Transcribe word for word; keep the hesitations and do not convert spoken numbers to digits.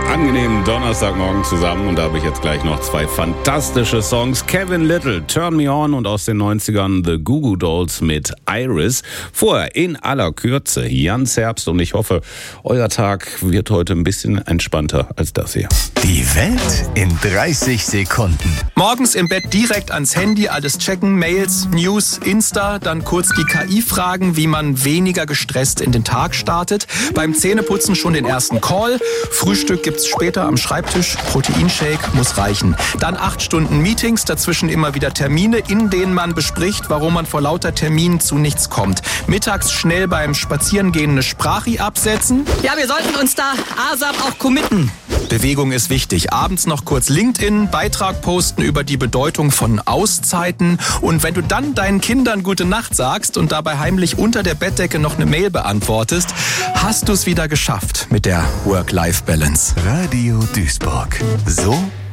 angenehmen Donnerstagmorgen zusammen und da habe ich jetzt gleich noch zwei fantastische Songs. Kevin Lyttle, Turn Me On und aus den neunzigern The Goo Goo Dolls mit Iris. Vorher in aller Kürze Jan Zerbst und ich hoffe, euer Tag wird heute ein bisschen entspannter als das hier. Die Welt in dreißig Sekunden. Morgens im Bett direkt ans Handy, alles checken, Mails, News, Insta, dann kurz die K I fragen, wie man weniger gestresst in den Tag startet. Beim Zähneputzen schon den ersten Call. Frühstück gibt's später am Schreibtisch. Proteinshake muss reichen. Dann acht Stunden Meetings, dazwischen immer wieder Termine, in denen man bespricht, warum man vor lauter Terminen zu nichts kommt. Mittags schnell beim Spazierengehen eine Sprachi absetzen. Ja, wir sollten uns da ASAP auch committen. Bewegung ist wichtig. Abends noch kurz LinkedIn, Beitrag posten über die Bedeutung von Auszeiten. Und wenn du dann deinen Kindern gute Nacht sagst und dabei heimlich unter der Bettdecke noch eine Mail beantwortest, hast du es wieder geschafft mit der Work-Life-Balance. Radio Duisburg. So